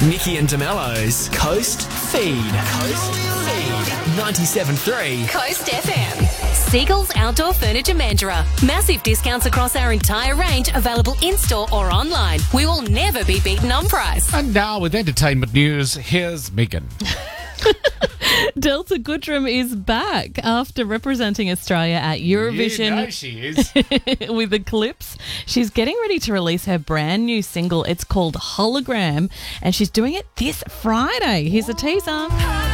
Nikki and DeMello's Coast Feed. Coast Feed. 97.3 Coast FM. Seagulls Outdoor Furniture Mandurah. Massive discounts across our entire range, available in-store or online. We will never be beaten on price. And now with entertainment news, here's Megan. Delta Goodrem is back after representing Australia at Eurovision. You know she is. With Eclipse. She's getting ready to release her brand new single. It's called Hologram, and she's doing it this Friday. Here's a teaser.